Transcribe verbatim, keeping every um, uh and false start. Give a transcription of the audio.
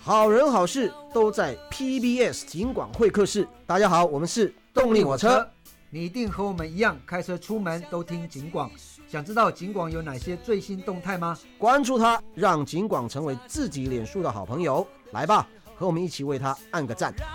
好人好事都在 P B S 警广会客室。大家好，我们是动力火车。 你一定和我们一样，开车出门都听警广。想知道警广有哪些最新动态吗？ 关注它，让警广成为自己脸书的好朋友。来吧，和我们一起为它按个赞。